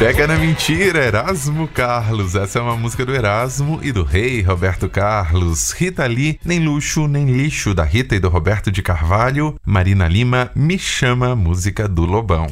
Pega na mentira, Erasmo Carlos. Essa é uma música do Erasmo e do rei Roberto Carlos. Rita Lee, Nem Luxo, Nem Lixo, da Rita e do Roberto de Carvalho. Marina Lima, Me Chama, música do Lobão.